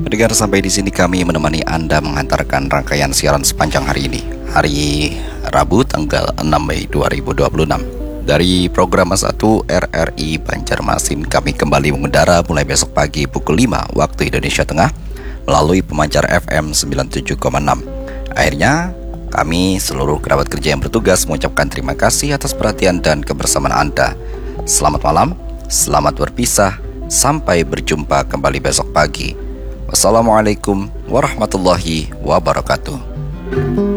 Pendengar, sampai di sini kami menemani Anda mengantarkan rangkaian siaran sepanjang hari ini, hari Rabu tanggal 6 Mei 2026. Dari program 1 RRI Banjarmasin, kami kembali mengudara mulai besok pagi pukul 5 waktu Indonesia Tengah melalui pemancar FM 97,6. Akhirnya, kami seluruh kerabat kerja yang bertugas mengucapkan terima kasih atas perhatian dan kebersamaan Anda. Selamat malam, selamat berpisah, sampai berjumpa kembali besok pagi. Wassalamualaikum warahmatullahi wabarakatuh.